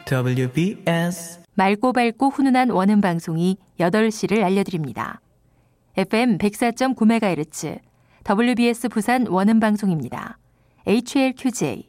WBS 맑고 밝고 훈훈한 원음 방송이 8시를 알려드립니다. FM 104.9MHz WBS 부산 원음 방송입니다. HLQJ